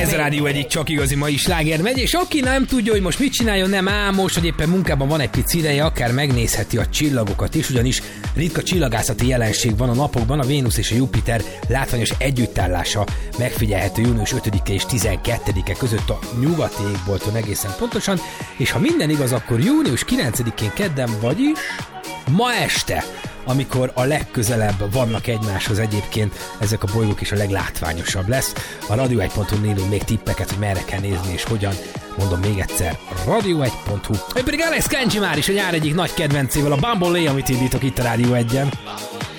Ez a Rádió egyik csak igazi mai sláger megy, és aki nem tudja, hogy most mit csináljon, nem álmos, hogy éppen munkában van egy pici ideje, akár megnézheti a csillagokat is, ugyanis ritka csillagászati jelenség van a napokban, a Vénusz és a Jupiter látványos együttállása megfigyelhető június 5-e és 12-e között a nyugati égbolton egészen pontosan, és ha minden igaz, akkor június 9-én kedden, vagyis ma este, amikor a legközelebb vannak egymáshoz egyébként ezek a bolygók, is a leglátványosabb lesz. A radio1.hu írunk még tippeket, hogy merre kell nézni és hogyan. Mondom még egyszer, radio1.hu. Ő pedig Alex Kenji már is a nyár egyik nagy kedvencével, a Bumble, amit indítok itt a Rádió 1-en.